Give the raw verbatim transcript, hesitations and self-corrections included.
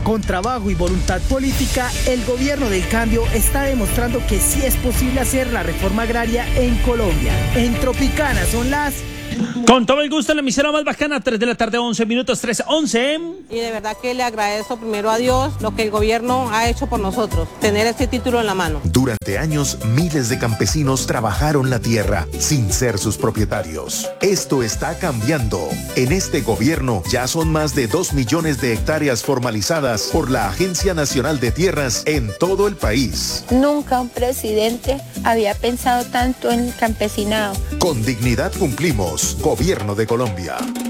Con trabajo y voluntad política, el gobierno del cambio está demostrando que sí es posible hacer la reforma agraria en Colombia. En Tropicana son las... Con todo el gusto, en la emisora más bacana, tres de la tarde, once minutos, tres, once. Y de verdad que le agradezco primero a Dios lo que el gobierno ha hecho por nosotros, tener este título en la mano. Durante años, miles de campesinos trabajaron la tierra sin ser sus propietarios. Esto está cambiando. En este gobierno ya son más de dos millones de hectáreas formalizadas por la Agencia Nacional de Tierras en todo el país. Nunca un presidente había pensado tanto en el campesinado. Con dignidad cumplimos. Gobierno de Colombia.